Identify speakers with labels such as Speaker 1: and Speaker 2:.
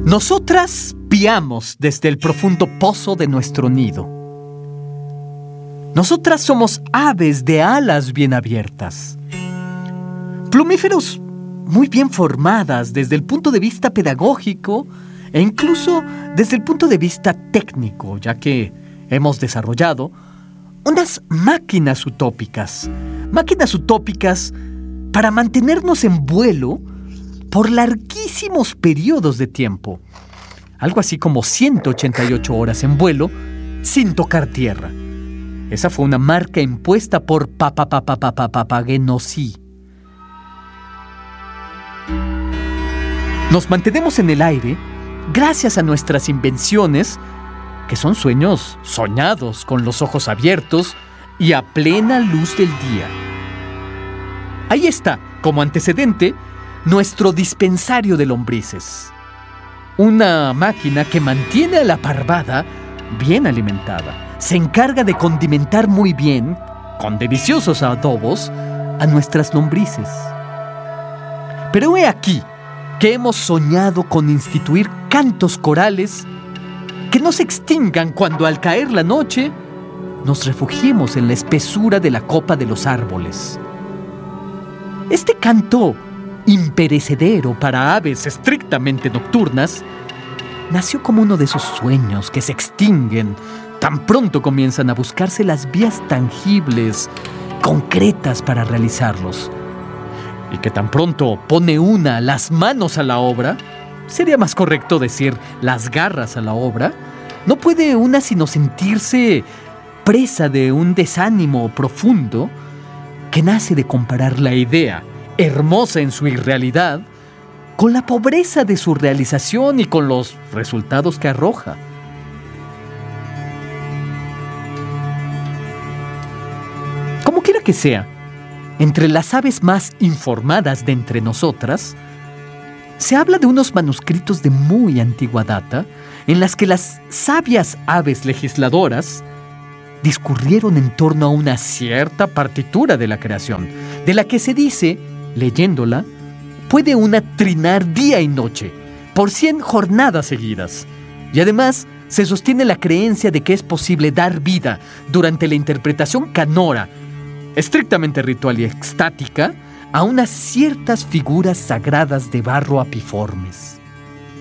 Speaker 1: Nosotras piamos desde el profundo pozo de nuestro nido. Nosotras somos aves de alas bien abiertas, plumíferos muy bien formadas desde el punto de vista pedagógico e incluso desde el punto de vista técnico, ya que hemos desarrollado unas máquinas utópicas para mantenernos en vuelo por larguísimos periodos de tiempo, algo así como 188 horas en vuelo sin tocar tierra. Esa fue una marca impuesta por Papagenosi. Nos mantenemos en el aire gracias a nuestras invenciones, que son sueños soñados con los ojos abiertos y a plena luz del día. Ahí está, como antecedente, nuestro dispensario de lombrices. Una máquina que mantiene a la parvada bien alimentada. Se encarga de condimentar muy bien, con deliciosos adobos, a nuestras lombrices. Pero he aquí que hemos soñado con instituir cantos corales que no se extingan cuando al caer la noche nos refugiemos en la espesura de la copa de los árboles. Este canto imperecedero para aves estrictamente nocturnas nació como uno de esos sueños que se extinguen tan pronto comienzan a buscarse las vías tangibles, concretas para realizarlos, y que tan pronto pone una las manos a la obra, sería más correcto decir las garras a la obra, no puede una sino sentirse presa de un desánimo profundo que nace de comparar la idea, hermosa en su irrealidad, con la pobreza de su realización y con los resultados que arroja. Como quiera que sea, entre las aves más informadas de entre nosotras, se habla de unos manuscritos de muy antigua data en las que las sabias aves legisladoras discurrieron en torno a una cierta partitura de la creación, de la que se dice, leyéndola, puede una trinar día y noche, por 100 jornadas seguidas. Y además se sostiene la creencia de que es posible dar vida durante la interpretación canora, estrictamente ritual y extática, a unas ciertas figuras sagradas de barro apiformes.